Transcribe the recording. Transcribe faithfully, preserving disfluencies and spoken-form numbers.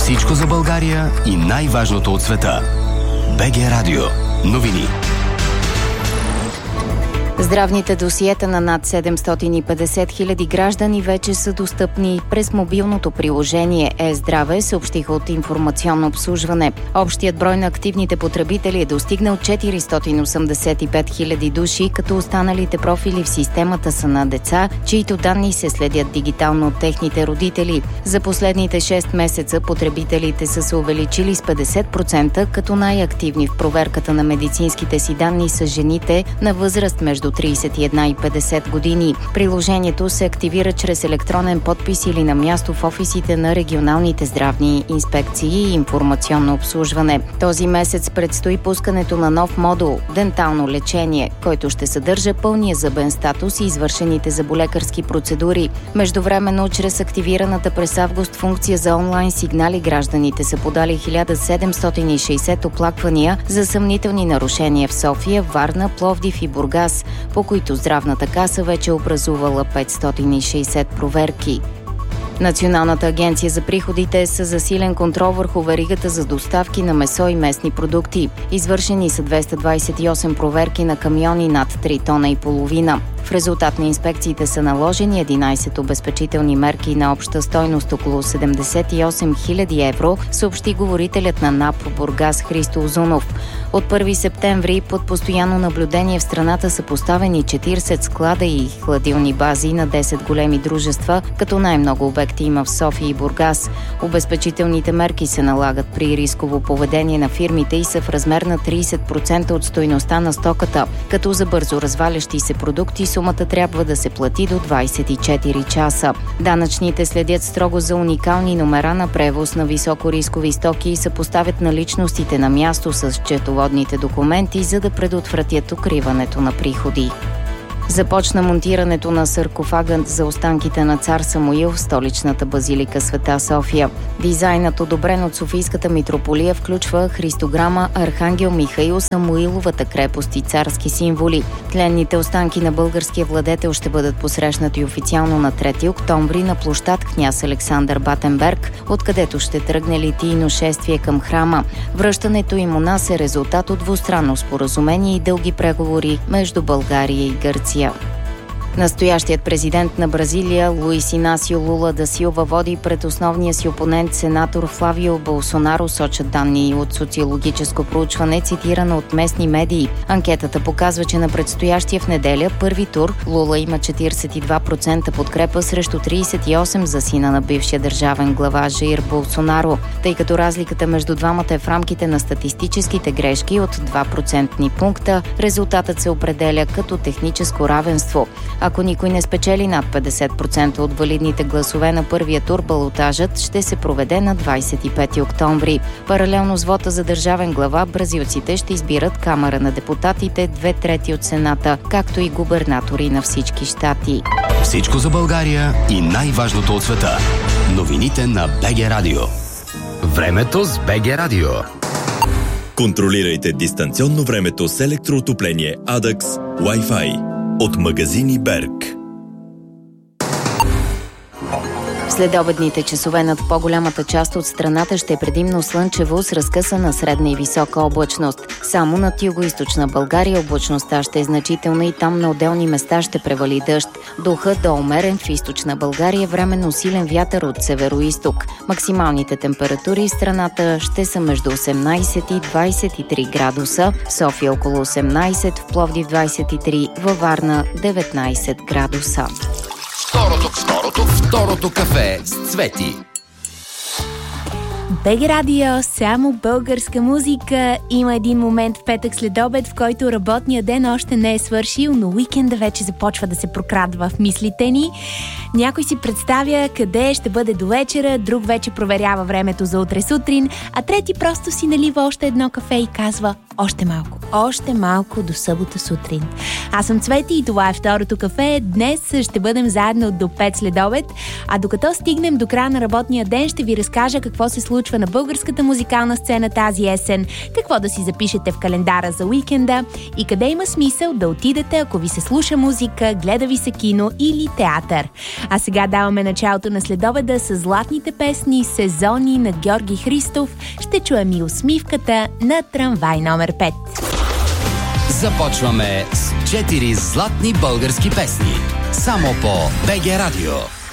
Всичко за България и най-важното от света. БГ Радио. Новини. Здравните досиета на над седемстотин и петдесет хиляди граждани вече са достъпни през мобилното приложение Е-здраве, съобщиха от Информационно обслужване. Общият брой на активните потребители е достигнал четиристотин осемдесет и пет хиляди души, като останалите профили в системата са на деца, чието данни се следят дигитално от техните родители. За последните шест месеца потребителите са се увеличили с петдесет процента, като най-активни в проверката на медицинските си данни са жените на възраст между тридесет и една и петдесет години. Приложението се активира чрез електронен подпис или на място в офисите на регионалните здравни инспекции и информационно обслужване. Този месец предстои пускането на нов модул – дентално лечение, който ще съдържа пълния зъбен статус и извършените зъболекарски процедури. Междувременно, чрез активираната през август функция за онлайн сигнали, гражданите са подали хиляда седемстотин и шейсет оплаквания за съмнителни нарушения в София, Варна, Пловдив и Бургас, по които здравната каса вече е образувала петстотин и шейсет проверки. Националната агенция за приходите е със засилен контрол върху веригата за доставки на месо и местни продукти. Извършени са двеста двадесет и осем проверки на камиони над три тона и половина. В резултат на инспекциите са наложени единадесет обезпечителни мерки на обща стойност около седемдесет и осем хиляди евро, съобщи говорителят на НАП Бургас Христо Узунов. От първи септември под постоянно наблюдение в страната са поставени четиридесет склада и хладилни бази на десет големи дружества, като най-много обекти има в София и Бургас. Обезпечителните мерки се налагат при рисково поведение на фирмите и са в размер на тридесет процента от стойността на стоката, като за бързо развалящи се продукти сумата трябва да се плати до двадесет и четири часа. Данъчните следят строго за уникални номера на превоз на високорискови стоки и съпоставят наличностите на място с счетоводните документи, за да предотвратят укриването на приходи. Започна монтирането на саркофагът за останките на цар Самуил в столичната базилика Света София. Дизайнът, одобрен от Софийската митрополия, включва христограма, архангел Михаил, Самуиловата крепост и царски символи. Тленните останки на българския владетел ще бъдат посрещнати официално на трети октомври на площад Княз Александър Батенберг, откъдето ще тръгне литийно шествие към храма. Връщането им у нас е резултат от двустранно споразумение и дълги преговори между България и Гърция. Настоящият президент на Бразилия Луис Инасио Лула да Силва води пред основния си опонент сенатор Флавио Болсонаро, сочат данни от социологическо проучване, цитирано от местни медии. Анкетата показва, че на предстоящия в неделя първи тур Лула има четиридесет и два процента подкрепа срещу тридесет и осем за сина на бившия държавен глава Жаир Болсонаро, тъй като разликата между двамата е в рамките на статистическите грешки от два процентни пункта. Резултатът се определя като техническо равенство. Ако никой не спечели над петдесет процента от валидните гласове на първия тур, балотажът ще се проведе на двадесет и пети октомври. Паралелно с вота за държавен глава, бразилците ще избират Камара на депутатите, две трети от Сената, както и губернатори на всички щати. Всичко за България и най-важното от света. Новините на БГ Радио. Времето с БГ Радио. Контролирайте дистанционно времето с електроотопление Адакс Wi-Fi от магазини Берг. Следобедните часове над по-голямата част от страната ще е предимно слънчево с разкъсана средна и висока облачност. Само над югоизточна България облачността ще е значителна и там на отделни места ще превали дъжд. Духът до умерен в източна България, временно силен вятър от северо-исток. Максималните температури в страната ще са между осемнадесет и двадесет и три градуса, в София около осемнадесет, в Пловдив двадесет и три, във Варна деветнадесет градуса. Второто, второто, второто кафе с Цвети. БГ Радио, само българска музика. Има един момент в петък след обед, в който работният ден още не е свършил, но уикенда вече започва да се прокрадва в мислите ни. Някой си представя къде ще бъде до вечера, друг вече проверява времето за утре сутрин, а трети просто си налива още едно кафе и казва: още малко, още малко до събота сутрин. Аз съм Цвети и това е второто кафе. Днес ще бъдем заедно до пет след обед, а докато стигнем до края на работния ден, ще ви разкажа какво се случва на българската музикална сцена тази есен, какво да си запишете в календара за уикенда и къде има смисъл да отидете, ако ви се слуша музика, гледа ви се кино или театър. А сега даваме началото на следобеда с златните песни, сезони на Георги Христов. Ще чуем и усмивката на трамвай номер пет. Започваме с четири златни български песни. Само по БГ Радио.